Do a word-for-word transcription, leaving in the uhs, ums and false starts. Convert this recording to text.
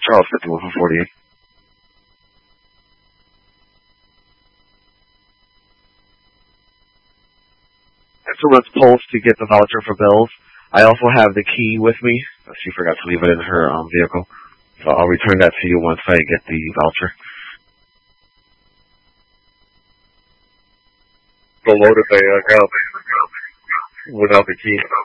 Charles fifty-one from forty-eight. So let's pulse to get the voucher for bills. I also have the key with me. She forgot to leave it in her um, vehicle. So I'll return that to you once I get the voucher. The loaded bag I got without the key.